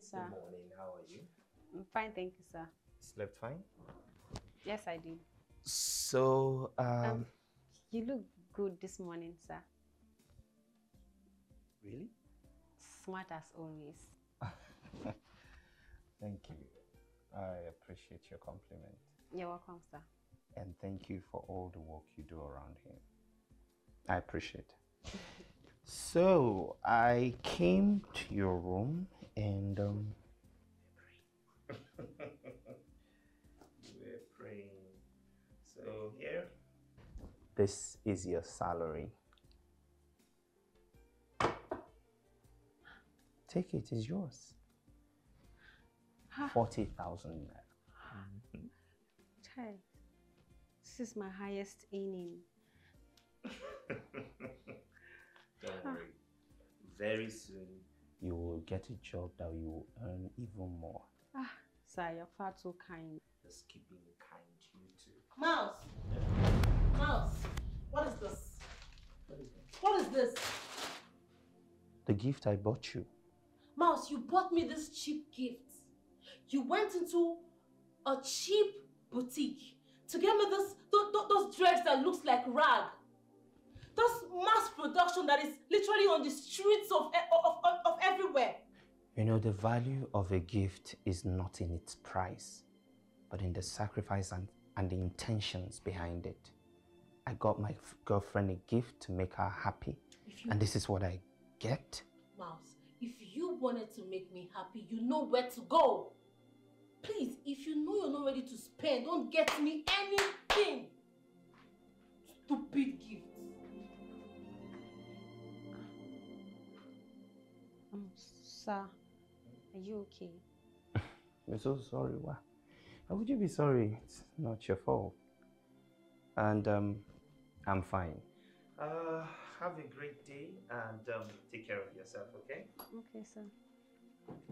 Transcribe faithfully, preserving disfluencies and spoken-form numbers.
sir. Good morning. How are you? I'm fine, thank you, sir. Slept fine? Yes, I did. So, um... um you look good this morning, sir. Really? Smart as always. Thank you. I appreciate your compliment. You're welcome, sir. And thank you for all the work you do around here. I appreciate it. So, I came to your room and um we're praying. So here, this is your salary. Take it, it's yours. forty thousand naira. Child, this is my highest earning. Don't worry. Very soon, you will get a job that you will earn even more. Ah, sir, you're far too kind. Just keep being kind to you too. Mouse! Mouse! What is this? What is that? What is this? The gift I bought you. Mouse, you bought me this cheap gift. You went into a cheap boutique to get me this, those, those dreads that looks like rag. Those mass production that is literally on the streets of, of, of, of everywhere. You know, the value of a gift is not in its price, but in the sacrifice and, and the intentions behind it. I got my girlfriend a gift to make her happy, you, and this is what I get. Mouse, if you wanted to make me happy, you know where to go. Please, if you know you're not ready to spend, don't get me anything. Stupid gifts. Um, sir, are you okay? I'm so sorry. Why? Why would you be sorry? It's not your fault. And um, I'm fine. Uh, have a great day and um, take care of yourself, okay? Okay, sir.